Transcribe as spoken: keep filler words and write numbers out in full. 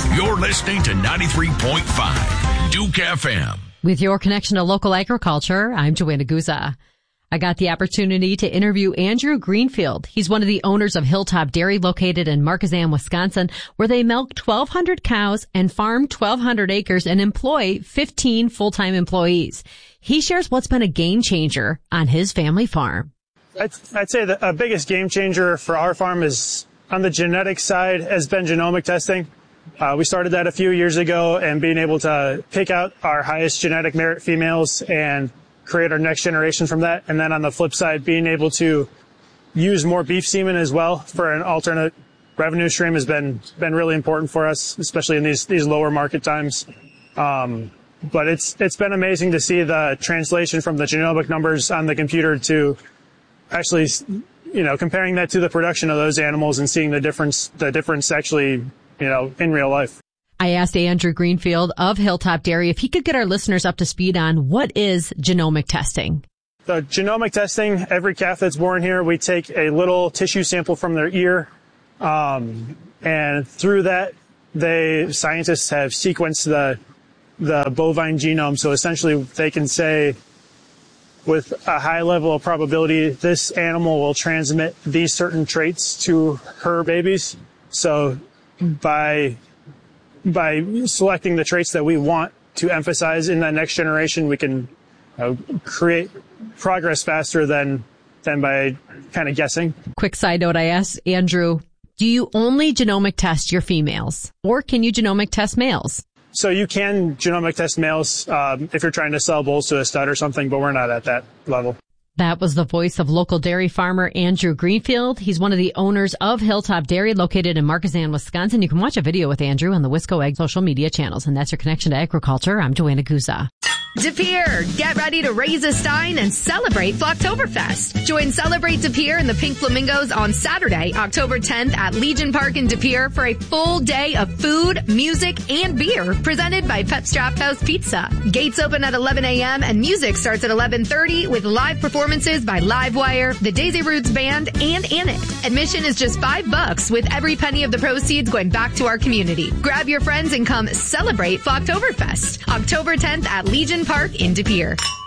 You're listening to ninety-three point five Duke F M. With your connection to local agriculture, I'm Joanna Guza. I got the opportunity to interview Andrew Greenfield. He's one of the owners of Hilltop Dairy located in Marquezan, Wisconsin, where they milk twelve hundred cows and farm twelve hundred acres and employ fifteen full-time employees. He shares what's been a game changer on his family farm. I'd, I'd say the uh, biggest game changer for our farm is on the genetic side has been genomic testing. Uh, we started that a few years ago, and being able to pick out our highest genetic merit females and create our next generation from that. And then on the flip side, being able to use more beef semen as well for an alternate revenue stream has been been really important for us, especially in these these lower market times. Um, but it's it's been amazing to see the translation from the genomic numbers on the computer to actually, you know, comparing that to the production of those animals and seeing the difference the difference actually, you know, in real life. I asked Andrew Greenfield of Hilltop Dairy if he could get our listeners up to speed on what is genomic testing. The genomic testing, every calf that's born here, we take a little tissue sample from their ear, um, and through that, they scientists have sequenced the the bovine genome. So essentially, they can say with a high level of probability, this animal will transmit these certain traits to her babies. So by by selecting the traits that we want to emphasize in that next generation, we can uh, create progress faster than than by kind of guessing. Quick side note, I asked Andrew, do you only genomic test your females, or can you genomic test males? So you can genomic test males um, if you're trying to sell bulls to a stud or something, but we're not at that level. That was the voice of local dairy farmer Andrew Greenfield. He's one of the owners of Hilltop Dairy located in Marquezan, Wisconsin. You can watch a video with Andrew on the Wisco Ag social media channels. And that's your connection to agriculture. I'm Joanna Guza. De Pere, get ready to raise a stein and celebrate Flocktoberfest. Join Celebrate De Pere and the Pink Flamingos on Saturday, October tenth at Legion Park in De Pere for a full day of food, music, and beer presented by Pep's Draft House Pizza. Gates open at eleven a.m. and music starts at eleven thirty with live performances by Livewire, the Daisy Roots Band, and Anit. Admission is just five bucks with every penny of the proceeds going back to our community. Grab your friends and come celebrate Flocktoberfest. October tenth at Legion Park in De Pere.